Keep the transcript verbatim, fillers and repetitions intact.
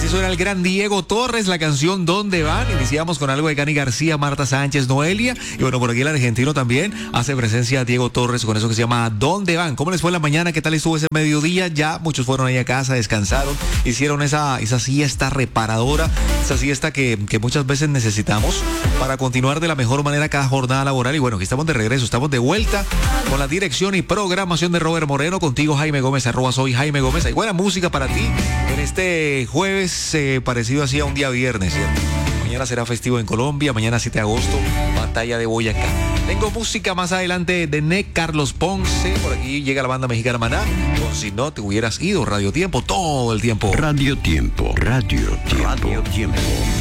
Así suena el gran Diego Torres, la canción ¿Dónde van? Iniciamos con algo de Cani García, Marta Sánchez, Noelia. Y bueno, por aquí el argentino también hace presencia Diego Torres con eso que se llama ¿Dónde van? ¿Cómo les fue en la mañana? ¿Qué tal estuvo ese mediodía? Ya muchos fueron ahí a casa, descansaron, hicieron esa, esa siesta reparadora, esa siesta que, que muchas veces necesitamos para continuar de la mejor manera cada jornada laboral. Y bueno, aquí estamos de regreso, estamos de vuelta con la dirección y programación de Robert Moreno, contigo Jaime Gómez, arroba soy Jaime Gómez. Hay buena música para ti en este jueves eh, parecido así a un día viernes, ¿cierto? Mañana será festivo en Colombia, mañana siete de agosto, batalla de Boyacá. Tengo música más adelante de Nec Carlos Ponce, por aquí llega la banda mexicana Maná, con Si no te hubieras ido, Radio Tiempo, todo el tiempo. Radio Tiempo, Radio Tiempo, Radio Tiempo.